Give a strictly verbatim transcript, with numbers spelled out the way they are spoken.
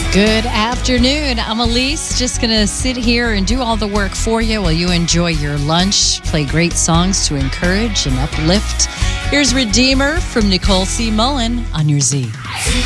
Good afternoon. I'm Elise, just going to sit here and do all the work for you while you enjoy your lunch, play great songs to encourage and uplift. Here's Redeemer from Nicole C. Mullen on your Z.